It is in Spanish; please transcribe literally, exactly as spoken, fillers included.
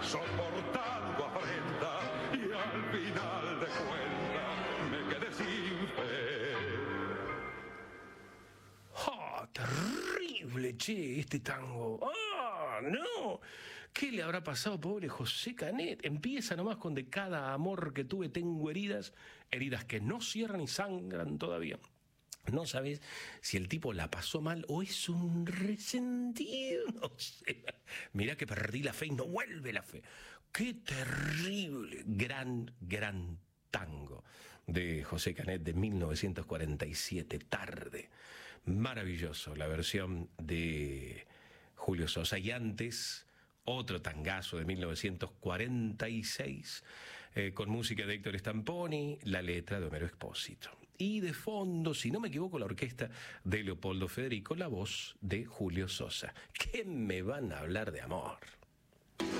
soportando afrenta, y al final de cuentas me quedé sin fe. ¡Ah, terrible, che, este tango! ¡Ah, no! ¿Qué le habrá pasado, pobre José Canet? Empieza nomás con de cada amor que tuve tengo heridas, heridas que no cierran y sangran todavía. No sabes si el tipo la pasó mal o es un resentido, no sé. Mirá que perdí la fe y no vuelve la fe. ¡Qué terrible! Gran, gran tango de José Canet de mil novecientos cuarenta y siete, Tarde. Maravilloso, la versión de Julio Sosa. Y antes, otro tangazo de mil novecientos cuarenta y seis, eh, con música de Héctor Stamponi, la letra de Homero Expósito. Y de fondo, si no me equivoco, la orquesta de Leopoldo Federico, la voz de Julio Sosa. ¿Qué me van a hablar de amor?